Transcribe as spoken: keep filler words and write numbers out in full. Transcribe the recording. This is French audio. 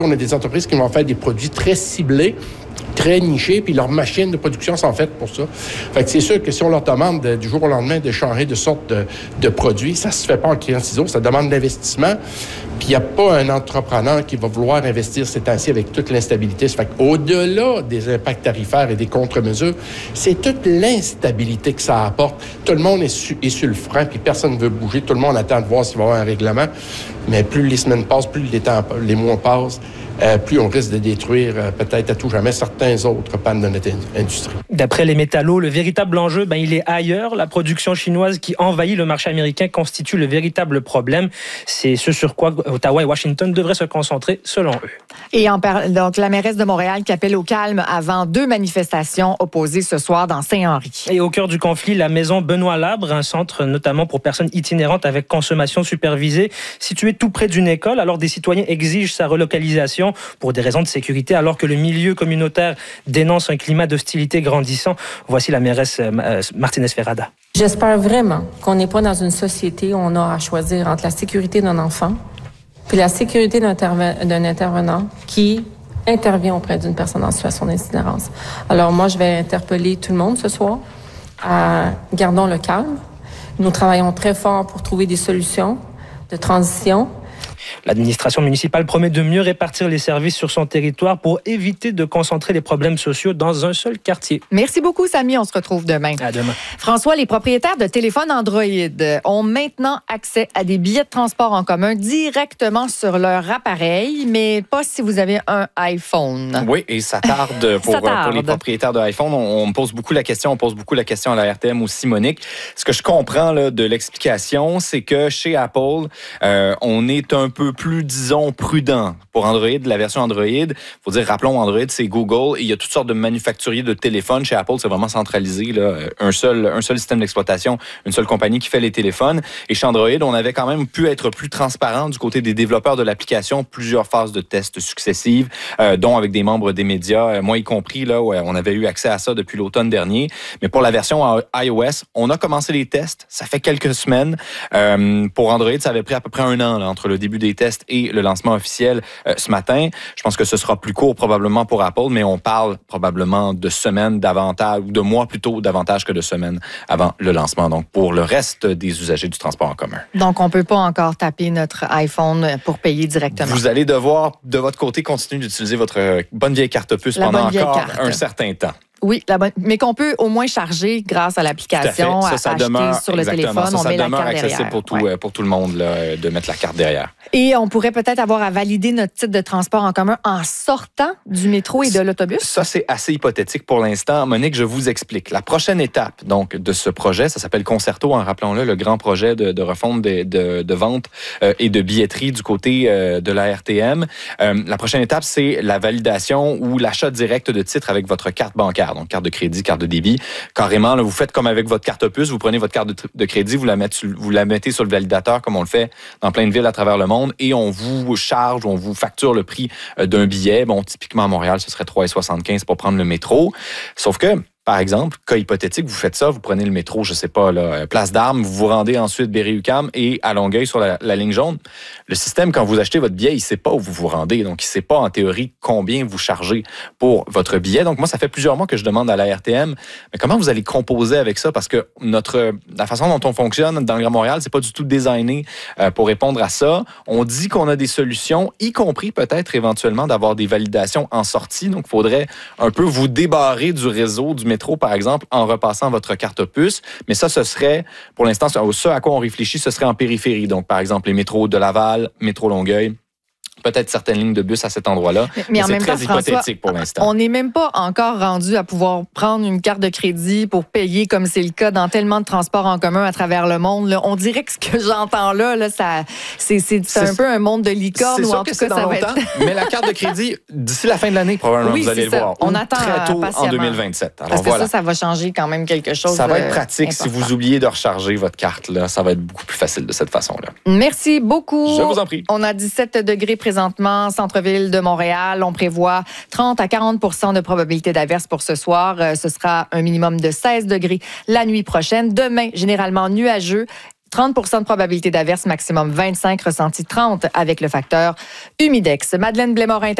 On a des entreprises qui vont faire des produits très ciblés, très nichés, puis leurs machines de production sont faites pour ça. Fait que c'est sûr que si on leur demande de, du jour au lendemain de changer de sorte de, de produit, ça se fait pas en criant ciseaux, ça demande de l'investissement. Puis il n'y a pas un entrepreneur qui va vouloir investir ces temps-ci avec toute l'instabilité. Fait qu'au-delà des impacts tarifaires et des contre-mesures, c'est toute l'instabilité que ça apporte. Tout le monde est, su, est sur le frein, puis personne ne veut bouger. Tout le monde attend de voir s'il va y avoir un règlement. Mais plus les semaines passent, plus les, temps, les mois passent, Euh, plus on risque de détruire euh, peut-être à tout jamais certains autres pans de notre industrie. D'après les métallos, le véritable enjeu, ben, il est ailleurs. La production chinoise qui envahit le marché américain constitue le véritable problème. C'est ce sur quoi Ottawa et Washington devraient se concentrer, selon eux. Et en par... donc, la mairesse de Montréal qui appelle au calme avant deux manifestations opposées ce soir dans Saint-Henri. Et au cœur du conflit, la maison Benoît Labre, un centre notamment pour personnes itinérantes avec consommation supervisée, situé tout près d'une école. Alors des citoyens exigent sa relocalisation pour des raisons de sécurité, alors que le milieu communautaire dénonce un climat d'hostilité grandissant. Voici la mairesse Martinez Ferrada. J'espère vraiment qu'on n'est pas dans une société où on a à choisir entre la sécurité d'un enfant puis la sécurité d'un, interve- d'un intervenant qui intervient auprès d'une personne en situation d'itinérance. Alors moi, je vais interpeller tout le monde ce soir. À, gardons le calme. Nous travaillons très fort pour trouver des solutions de transition. L'administration municipale promet de mieux répartir les services sur son territoire pour éviter de concentrer les problèmes sociaux dans un seul quartier. Merci beaucoup, Samy. On se retrouve demain. À demain. François, les propriétaires de téléphones Android ont maintenant accès à des billets de transport en commun directement sur leur appareil, mais pas si vous avez un iPhone. Oui, et ça tarde pour, ça tarde. pour les propriétaires d'iPhone. On, on me pose beaucoup la question, on pose beaucoup la question à la R T M aussi, Monique. Ce que je comprends là, de l'explication, c'est que chez Apple, euh, on est un peu plus, disons, prudent. Pour Android, la version Android, il faut dire, rappelons, Android, c'est Google, et il y a toutes sortes de manufacturiers de téléphones. Chez Apple, c'est vraiment centralisé, là, un seul, un seul système d'exploitation, une seule compagnie qui fait les téléphones. Et chez Android, on avait quand même pu être plus transparent du côté des développeurs de l'application, plusieurs phases de tests successives, euh, dont avec des membres des médias, euh, moi y compris, là, où on avait eu accès à ça depuis l'automne dernier. Mais pour la version iOS, on a commencé les tests, ça fait quelques semaines. Euh, pour Android, ça avait pris à peu près un an là, entre le début des tests et le lancement officiel euh, ce matin. Je pense que ce sera plus court probablement pour Apple, mais on parle probablement de semaines davantage, ou de mois plutôt davantage que de semaines avant le lancement. Donc, pour le reste des usagers du transport en commun. Donc, on ne peut pas encore taper notre iPhone pour payer directement. Vous allez devoir, de votre côté, continuer d'utiliser votre bonne vieille carte puce La pendant encore carte. un certain temps. Oui, la bonne, mais qu'on peut au moins charger grâce à l'application, ça, ça à demeure, acheter sur le exactement, téléphone, ça, on ça met la demeure carte accessible derrière. pour tout, Ouais. pour tout le monde là, de mettre la carte derrière. Et on pourrait peut-être avoir à valider notre titre de transport en commun en sortant du métro et de l'autobus? Ça, c'est assez hypothétique pour l'instant. Monique, je vous explique. La prochaine étape donc de ce projet, ça s'appelle Concerto, hein, rappelons-le, le grand projet de, de refonte de, de, de vente euh, et de billetterie du côté euh, de la R T M. Euh, la prochaine étape, c'est la validation ou l'achat direct de titres avec votre carte bancaire, donc carte de crédit, carte de débit. Carrément, là, vous faites comme avec votre carte puce, vous prenez votre carte de, de crédit, vous la, mettez, vous la mettez sur le validateur comme on le fait dans plein de villes à travers le monde et on vous charge, on vous facture le prix d'un billet. Bon, typiquement à Montréal, ce serait trois dollars soixante-quinze pour prendre le métro. Sauf que, par exemple, cas hypothétique, vous faites ça, vous prenez le métro, je sais pas, là, Place d'Armes, vous vous rendez ensuite Berry-UQAM et à Longueuil sur la, la ligne jaune. Le système, quand vous achetez votre billet, il sait pas où vous vous rendez. Donc, il sait pas en théorie combien vous chargez pour votre billet. Donc, moi, ça fait plusieurs mois que je demande à la R T M, mais comment vous allez composer avec ça? Parce que notre, la façon dont on fonctionne dans le Grand Montréal, c'est pas du tout designé euh, pour répondre à ça. On dit qu'on a des solutions, y compris peut-être éventuellement d'avoir des validations en sortie. Donc, il faudrait un peu vous débarrer du réseau du métro, par exemple, en repassant votre carte puce. Mais ça, ce serait, pour l'instant, ce à quoi on réfléchit, ce serait en périphérie. Donc, par exemple, les métros de Laval, métro Longueuil, peut-être certaines lignes de bus à cet endroit-là. Mais, mais, mais en c'est même très temps, hypothétique François, pour l'instant. On n'est même pas encore rendu à pouvoir prendre une carte de crédit pour payer comme c'est le cas dans tellement de transports en commun à travers le monde. Là, on dirait que ce que j'entends là, là ça, c'est, c'est, c'est un peu un monde de licorne. C'est ou en tout cas, ça va être... Mais la carte de crédit, d'ici la fin de l'année, probablement, oui, vous allez le ça. voir. On attend très tôt patiemment. en deux mille vingt-sept. Alors, Parce que voilà. ça, ça va changer quand même quelque chose. Ça va être pratique important. si vous oubliez de recharger votre carte. Là, ça va être beaucoup plus facile de cette façon-là. Merci beaucoup. Je vous en prie. On a dix-sept degrés présentement, centre-ville de Montréal. On prévoit trente à quarante pour cent de probabilité d'averse pour ce soir. Ce sera un minimum de seize degrés la nuit prochaine. Demain, généralement nuageux. trente pour cent de probabilité d'averse, maximum vingt-cinq, ressenti trente avec le facteur humidex. Madeleine Blais-Morin